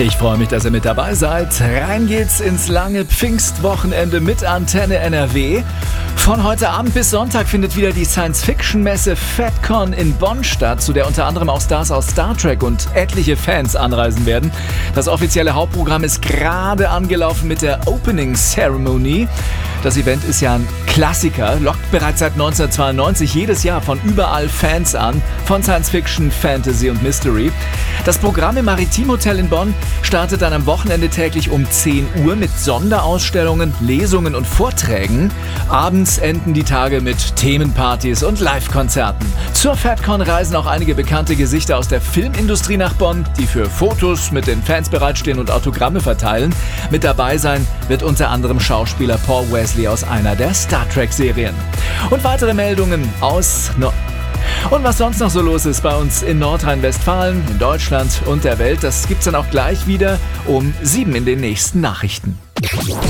Ich freue mich, dass ihr mit dabei seid. Rein geht's ins lange Pfingstwochenende mit Antenne NRW. Von heute Abend bis Sonntag findet wieder die Science-Fiction-Messe FatCon in Bonn statt, zu der unter anderem auch Stars aus Star Trek und etliche Fans anreisen werden. Das offizielle Hauptprogramm ist gerade angelaufen mit der Opening Ceremony. Das Event ist ja ein Klassiker, lockt bereits seit 1992 jedes Jahr von überall Fans an, von Science-Fiction, Fantasy und Mystery. Das Programm im Maritim Hotel in Bonn startet dann am Wochenende täglich um 10 Uhr mit Sonderausstellungen, Lesungen und Vorträgen. Abends enden die Tage mit Themenpartys und Live-Konzerten. Zur FatCon reisen auch einige bekannte Gesichter aus der Filmindustrie nach Bonn, die für Fotos mit den Fans bereitstehen und Autogramme verteilen. Mit dabei sein wird unter anderem Schauspieler Paul Wesley aus einer der Star Trek-Serien. Und weitere Meldungen aus Und was sonst noch so los ist bei uns in Nordrhein-Westfalen, in Deutschland und der Welt, das gibt's dann auch gleich wieder um 7 in den nächsten Nachrichten.